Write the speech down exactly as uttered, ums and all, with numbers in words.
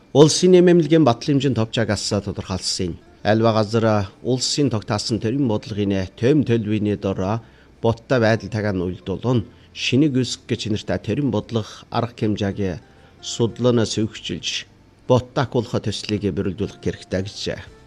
Улсын нэмэмлэгийн батлан хэмжээнд товчаагаас тодорхойлсон. Альва газар улсын тогтаасан төрийн бодлогын төм төлөвийн дор боттой байдал тагаан үйлдүүлэн шинийг үсгэх гэж нэртэй төрийн бодлого арга хэмжээг судлаанаас өгчилж боттак болох төслийг бэрэлдүүлэх хэрэгтэй гэж